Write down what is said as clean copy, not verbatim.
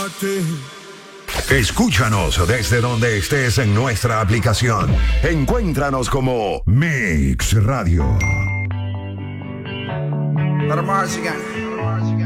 ti. Escúchanos desde donde estés en nuestra aplicación. Encuéntranos como Mix Radio. Let 'em rise again.